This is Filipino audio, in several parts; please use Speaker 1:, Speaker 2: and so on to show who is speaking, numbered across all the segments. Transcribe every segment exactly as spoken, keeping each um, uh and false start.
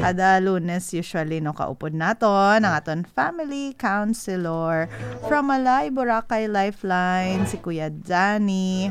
Speaker 1: Kada Lunes usually no kaupod naton ang aton family counselor from Alay, Boracay Lifeline, si Kuya Danny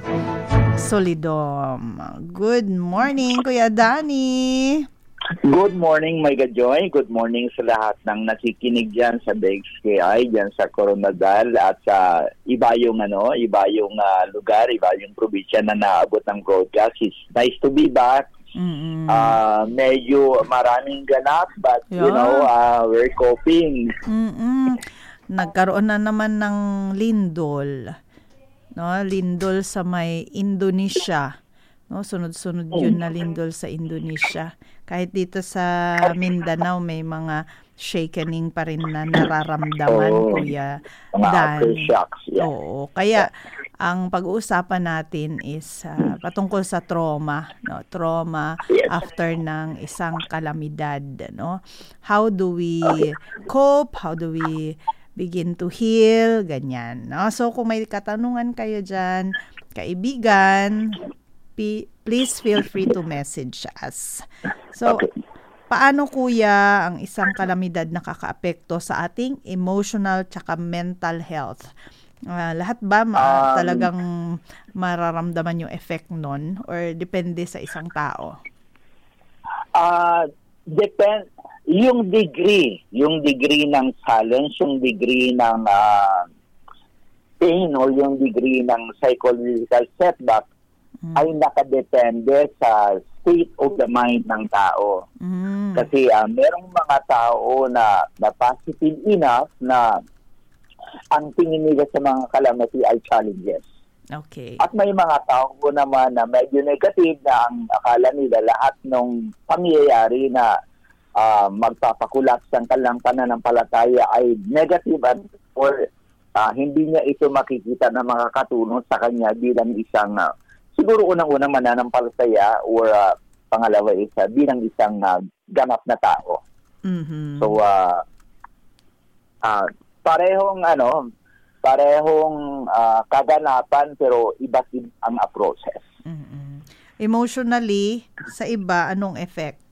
Speaker 1: Solidom. Good morning, Kuya Danny.
Speaker 2: Good morning, my Gajoy. Good morning sa lahat ng nakikinig dyan sa B X K I, dyan sa Coronadal at sa iba yung, ano, iba yung uh, lugar, iba yung probinsya na naabot ng broadcast. It's nice to be back.
Speaker 1: Mm-hmm.
Speaker 2: Uh, medyo maraming ganap but,
Speaker 1: yeah.
Speaker 2: you know, uh, we're coping.
Speaker 1: Mm-mm. Nagkaroon na naman ng lindol. No? Lindol sa may Indonesia. No, sunod-sunod yun na lindol sa Indonesia. Kahit dito sa Mindanao may mga shakening pa rin na nararamdaman,
Speaker 2: oh,
Speaker 1: Kuya
Speaker 2: mga
Speaker 1: Dan.
Speaker 2: aftershocks, yeah.
Speaker 1: Oo, kaya ang pag-uusapan natin is uh, patungkol sa trauma, no? Trauma
Speaker 2: yes.
Speaker 1: after ng isang kalamidad, no? How do we cope? How do we begin to heal? Ganyan, no? So kung may katanungan kayo diyan, kaibigan, please feel free to message us. So,
Speaker 2: okay.
Speaker 1: Paano kuya ang isang kalamidad nakakaapekto sa ating emotional tsaka mental health? Uh, lahat ba ma- um, talagang mararamdaman yung effect nun or depende sa isang tao?
Speaker 2: Uh, depend yung degree, yung degree ng challenge, yung degree ng uh, pain o yung degree ng psychological setback mm. ay nakadepende sa state of the mind ng tao. Mm. Kasi uh, merong mga tao na, na positive enough na ang tingin nila sa mga calamity ay challenges.
Speaker 1: Okay.
Speaker 2: At may mga tao naman na medyo negative na ang akala nila lahat ng pangyayari na uh, magpapakulaks ng kanilang pananampalataya ay negative at or uh, hindi niya ito makikita na makakatulong sa kanya bilang isang uh, siguro unang-unang mananampalataya or uh, pangalawa isa bilang isang uh, ganap na tao.
Speaker 1: Mm-hmm.
Speaker 2: So, uh, uh, parehong ano, parehong uh, kaganapan pero iba't iba ang approaches.
Speaker 1: Mm-hmm. Emotionally, sa iba, anong effect?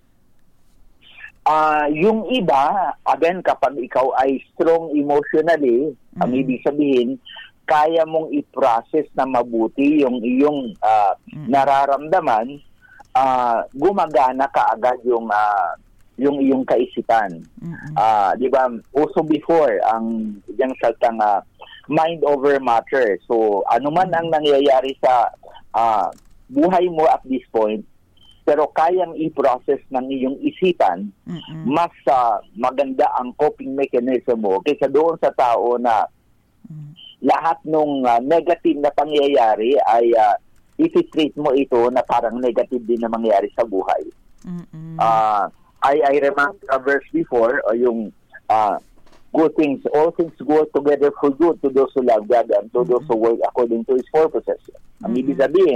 Speaker 2: Uh, yung iba, again, kapag ikaw ay strong emotionally, mm-hmm. ang ibig sabihin, kaya mong i-process na mabuti yung iyong uh, mm-hmm. nararamdaman, uh, gumagana kaagad yung uh, yung iyong kaisipan. Mm-hmm. Uh, di ba, also before, ang yung saltang uh, mind over matter. So, ano man ang nangyayari sa uh, buhay mo at this point, pero kayang i-process ng iyong isipan, mm-hmm. mas uh, maganda ang coping mechanism mo kaysa doon sa tao na mm-hmm. lahat ng uh, negative na pangyayari ay uh, i-treat mo ito na parang negative din na mangyayari sa buhay.
Speaker 1: Mm-hmm.
Speaker 2: Uh, I, I remember a verse before, uh, yung uh, good things, all things go together for good to those who love God and to mm-hmm. those who work according to His purposes. Mm-hmm. Ang ibig sabihin,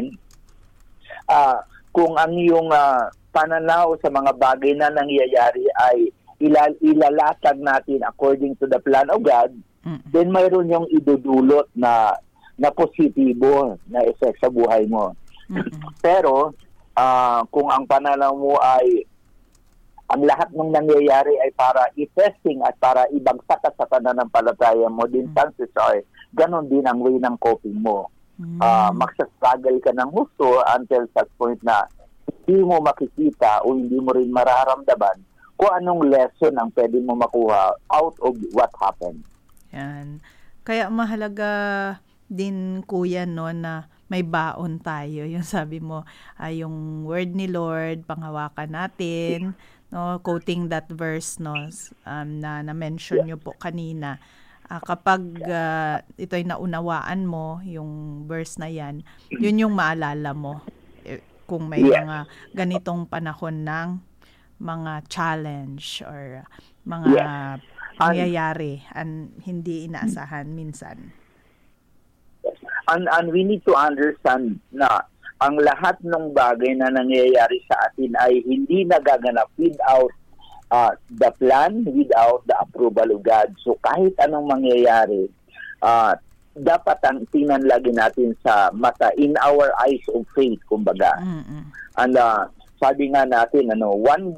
Speaker 2: uh, kung ang iyong uh, pananaw sa mga bagay na nangyayari ay ilal- ilalatag natin according to the plan of God, mm-hmm. then mayroon yung idudulot na na positibo na effect sa buhay mo. Mm-hmm. Pero, uh, kung ang pananaw mo ay ang lahat ng nangyayari ay para i-testing at para ibagsak sa pananampalataya mo, din chances are, ganon din ang way ng coping mo. Mm. Uh, magsastruggle ka ng gusto until such point na hindi mo makikita o hindi mo rin mararamdaman kung anong lesson ang pwede mo makuha out of what happened.
Speaker 1: Yan. Kaya mahalaga din, kuya, no, na may baon tayo. Yung sabi mo, ay uh, yung word ni Lord, panghawakan natin, no, quoting that verse, no, um, na na-mention nyo po kanina. Uh, kapag uh, ito'y naunawaan mo, yung verse na yan, yun yung maalala mo. Eh, kung may
Speaker 2: yes.
Speaker 1: mga ganitong panahon ng mga challenge or mga
Speaker 2: yes.
Speaker 1: pangyayari and hindi inaasahan minsan.
Speaker 2: And, and we need to understand na ang lahat ng bagay na nangyayari sa atin ay hindi nagaganap without uh, the plan, without the approval of God. So kahit anong mangyayari, uh, dapat ang tingnan lagi natin sa mata, in our eyes of faith, kumbaga. Mm-hmm. And uh, sabi nga natin, ano, one